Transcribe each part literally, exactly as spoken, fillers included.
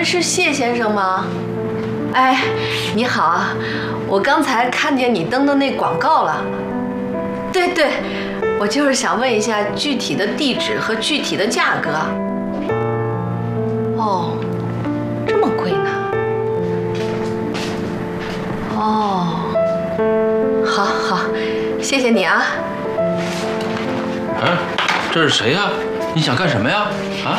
们是谢先生吗？哎，你好啊，我刚才看见你登的那广告了。对对，我就是想问一下具体的地址和具体的价格。哦，这么贵呢？哦，好好，谢谢你啊。 嗯，这是谁呀？你想干什么呀？啊？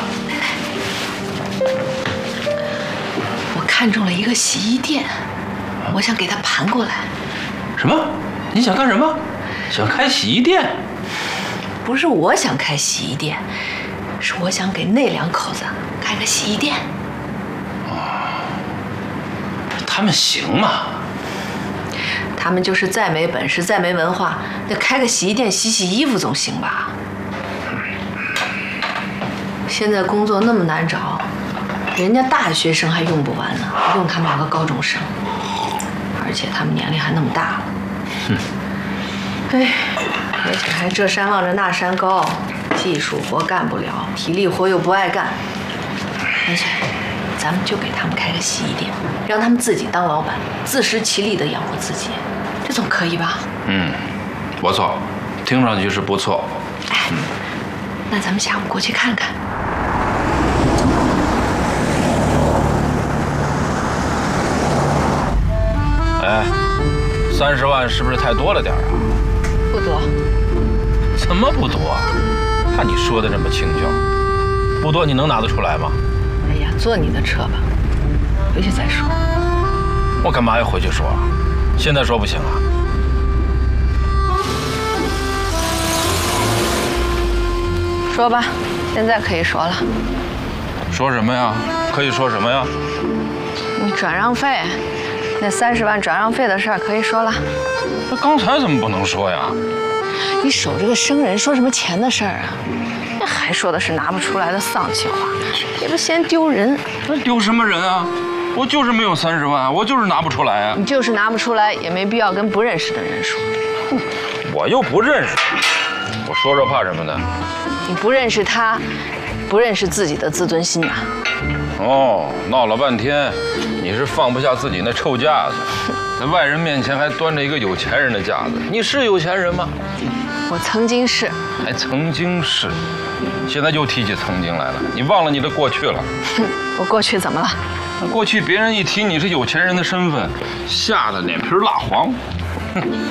我看中了一个洗衣店，我想给它盘过来。 什么？你想干什么？想开洗衣店？ 不是我想开洗衣店，是我想给那两口子开个洗衣店。 哦，他们行吗？ 他们就是再没本事、再没文化，那开个洗衣店洗洗衣服总行吧？现在工作那么难找，人家大学生还用不完呢，用他们两个高中生，而且他们年龄还那么大了。 哼。 哎，而且还这山望着那山高，技术活干不了，体力活又不爱干。干脆，咱们就给他们开个洗衣店，让他们自己当老板，自食其力地养活自己，这总可以吧？ 嗯，不错，听上去是不错。 哎，那咱们下午过去看看。 哎，三十万是不是太多了点啊？ 不多。 怎么不多啊？看你说的这么轻巧，不多你能拿得出来吗？ 哎呀，坐你的车吧，回去再说。 我干嘛要回去说啊？现在说不行啊？ 说吧，现在可以说了。 说什么呀？可以说什么呀？ 你转让费，那三十万转让费的事儿可以说了。 那刚才怎么不能说呀？ 你守着个生人，说什么钱的事儿啊？那还说的是拿不出来的丧气话，这不嫌丢人？ 那丢什么人啊？我就是没有三十万，我就是拿不出来啊。 你就是拿不出来，也没必要跟不认识的人说。 哼，我又不认识，我说说怕什么呢？ 你不认识他，不认识自己的自尊心呐。 哦，闹了半天，你是放不下自己那臭架子，在外人面前还端着一个有钱人的架子。你是有钱人吗？ 我曾经是， 还曾经是，现在又提起曾经来了，你忘了你的过去了？ 哼，我过去怎么了？ 过去别人一提你是有钱人的身份，吓得脸皮蜡黄。哼，